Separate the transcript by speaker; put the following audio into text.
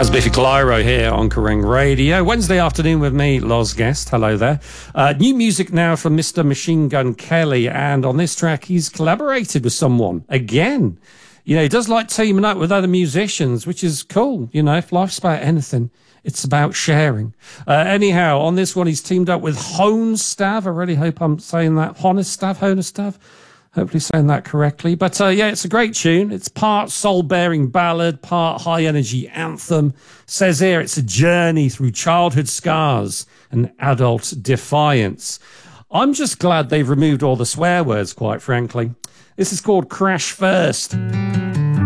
Speaker 1: Biffy Clyro here on Kerrang Radio. Wednesday afternoon with me, Loz Guest. Hello there. New music now from Mr. Machine Gun Kelly, and on this track he's collaborated with someone again. You know, he does like teaming up with other musicians, which is cool. You know, if life's about anything, it's about sharing. Anyhow, on this one he's teamed up with Honestav. I really hope I'm saying that. Honestav. Hopefully saying that correctly. But yeah, it's a great tune. It's part soul-bearing ballad, part high-energy anthem. Says here it's a journey through childhood scars and adult defiance. I'm just glad they've removed all the swear words, quite frankly. This is called Crash First.